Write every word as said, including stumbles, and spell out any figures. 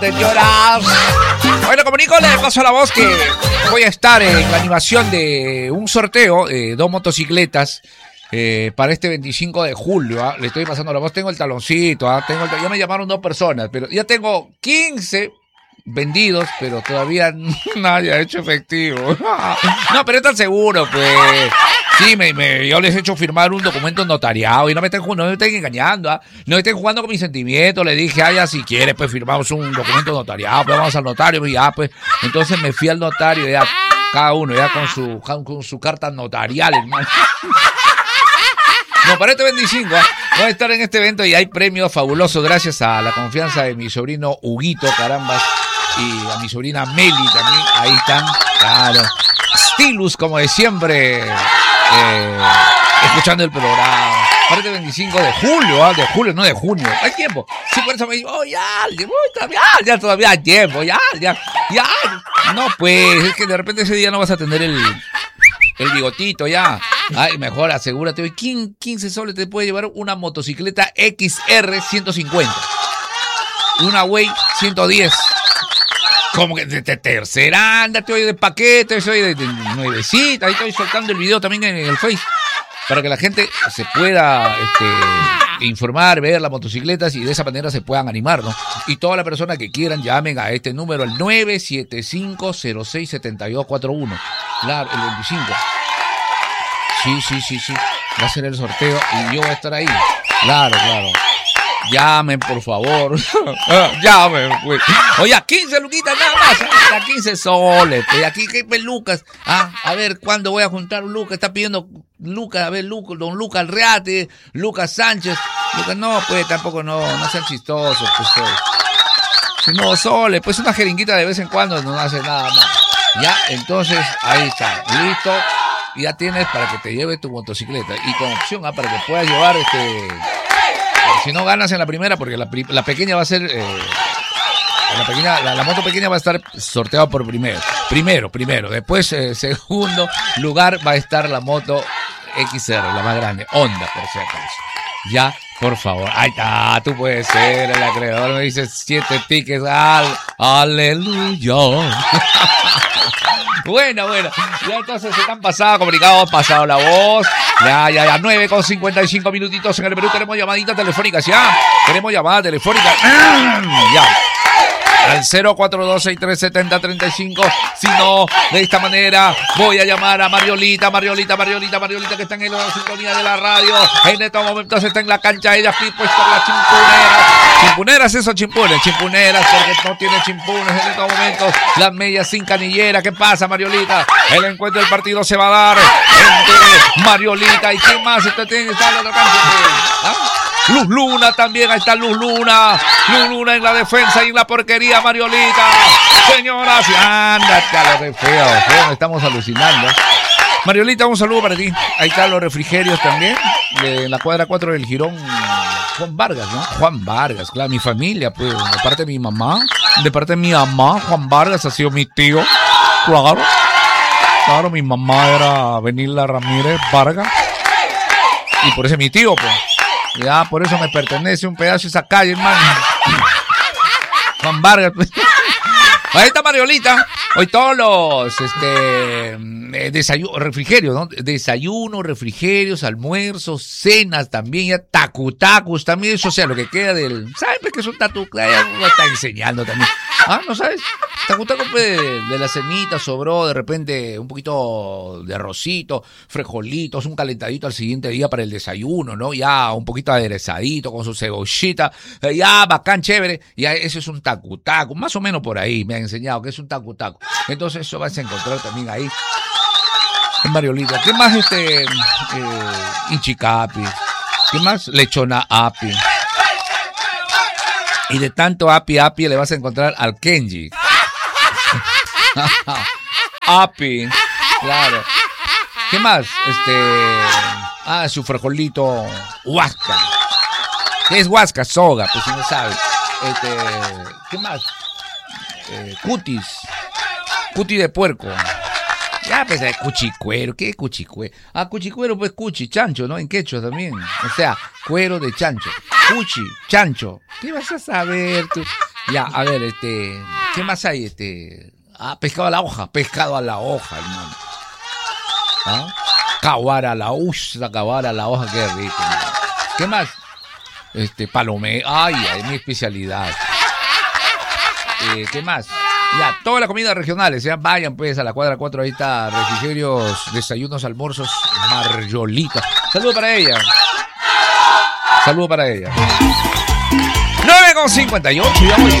de llorar. Bueno, comunico, le paso la voz que voy a estar en la animación de un sorteo de dos motocicletas eh, para este veinticinco de julio. ¿ah? Le estoy pasando la voz, tengo el taloncito, ¿ah? tengo el, ya me llamaron dos personas, pero ya tengo quince vendidos, pero todavía nadie ha hecho efectivo. No, pero están seguros, pues. Sí, me, me, yo les he hecho firmar un documento notariado y no me estén, no me estén engañando, ¿eh? No me estén jugando con mis sentimientos. Le dije, ah, ya si quieres, pues firmamos un documento notariado, pues vamos al notario y ya, pues. Entonces me fui al notario y ya, cada uno, ya con su, con su carta notarial, hermano. No, para este veinticinco, ¿eh? Voy a estar en este evento y hay premios fabulosos gracias a la confianza de mi sobrino Huguito, carambas, y a mi sobrina Meli también. Ahí están, claro. Stilus, como de siempre. Eh, escuchando el programa. Parte veinticinco de julio, ¿eh? de julio, no de junio. Hay tiempo. Sí, por eso me digo, oh, ya, ya, ya, todavía hay tiempo, ya, ya, ya. No, pues, es que de repente ese día no vas a tener el, el bigotito, ya. Ay, mejor asegúrate. Hoy quince soles te puede llevar una motocicleta X R ciento cincuenta. Una Way ciento diez. Como que de, de tercera, ándate hoy de paquete, soy de, de nuevecita, ahí estoy soltando el video también en el Face, para que la gente se pueda este, informar, ver las motocicletas y de esa manera se puedan animar, ¿no? Y todas las personas que quieran llamen a este número, al nueve siete cinco cero seis siete dos cuatro uno, claro, el veinticinco. Sí, sí, sí, sí, va a ser el sorteo y yo voy a estar ahí, claro, claro. Llamen, por favor. Llamen, pues. Oye, quince luquitas nada más. A quince soles. Y aquí, ¿qué Lucas? Ah, a ver, ¿cuándo voy a juntar un Lucas? Está pidiendo Lucas, a ver, Lucas, don Lucas Alreate, Lucas Sánchez. Lucas, no, pues tampoco no, no sean chistosos, pues. pues. No, soles, pues una jeringuita de vez en cuando no hace nada más. Ya, entonces, ahí está. Listo. Ya tienes para que te lleve tu motocicleta. Y con opción, ah, para que puedas llevar este. Si no ganas en la primera, porque la, la pequeña va a ser, eh, la, pequeña, la, la moto pequeña va a estar sorteada por primero, primero, primero, después eh, segundo lugar va a estar la moto X R, la más grande, Honda, por si acaso. Ya, por favor, ahí está, tú puedes ser el acreedor, me dices siete tickets, al, aleluya. Bueno, bueno, ya entonces se están pasado, comunicados, pasado la voz. Ya, ya, ya, nueve con cincuenta y cinco minutitos en el Perú. Tenemos llamaditas telefónicas, ya. Tenemos llamada telefónica. Ya. Al cero cuatro dos seis tres siete cero tres cinco. Si no, de esta manera voy a llamar a Mariolita, Mariolita, Mariolita, Mariolita, que está en la sintonía de la radio. En estos momentos está en la cancha. Ella aquí puesta las chimpuneras. Chimpuneras, eso, chimpunes, chimpuneras, porque no tiene chimpunes en estos momentos. Las medias sin canillera. ¿Qué pasa, Mariolita? El encuentro del partido se va a dar entre Mariolita y quién más. Usted tiene que estar en la otra cancha. ¿Ah? Luz Luna también, ahí está Luz Luna. Luz Luna en la defensa y en la porquería, Mariolita. Señoras, ándate a lo de feo, feo, estamos alucinando. Mariolita, un saludo para ti. Ahí están los refrigerios también, de la cuadra cuatro del Jirón. Juan Vargas, ¿no? Juan Vargas, claro, mi familia, pues, de parte de mi mamá, de parte de mi mamá, Juan Vargas ha sido mi tío, claro. Claro, mi mamá era Benilda Ramírez Vargas. Y por eso mi tío, pues. Ya, por eso me pertenece un pedazo de esa calle, hermano. Juan Vargas. Ahí está Mariolita. Hoy todos los este, desayunos, refrigerios, ¿no? Desayunos, refrigerios, almuerzos, cenas también, ya tacutacus también, eso, o sea, lo que queda del... ¿Sabes qué es un tatu? Ya uno está enseñando también. Ah, ¿no sabes? Tacutaco pues, de, de la cenita sobró de repente un poquito de arrocito, frijolitos, un calentadito al siguiente día para el desayuno, ¿no? Ya un poquito aderezadito con su cebollita, ya bacán, chévere. Ya eso es un tacutaco, más o menos por ahí me han enseñado que es un tacutaco. Entonces eso vas a encontrar también ahí en Mariolita. ¿Qué más este? Eh, Inchicapi. ¿Qué más? Lechona api. Y de tanto api api le vas a encontrar al Kenji. Api, claro. ¿Qué más? Este, ah, su frijolito huasca. ¿Qué es huasca? Soga, pues si no sabe. Este, ¿qué más? Eh, cutis, cuti de puerco. Ya, pues, eh, cuchicuero, ¿qué es cuchicuero? Ah, cuchicuero, pues, cuchi, chancho, ¿no? En quechua también. O sea, cuero de chancho. Cuchi, chancho. ¿Qué vas a saber tú? Ya, a ver, este, ¿qué más hay? Este, ah, pescado a la hoja, pescado a la hoja, hermano. ¿Ah? Caguar a la usa, caguar a la hoja, qué rico, hermano. ¿Qué más? Este, palomé, ay, es mi especialidad. Eh, ¿Qué más? Ya, todas las comidas regionales, ya vayan pues a la cuadra cuatro, ahí está, refrigerios, desayunos, almuerzos, Marjolita. Saludo para ella. Saludo para ella. nueve con cincuenta y ocho, ya voy.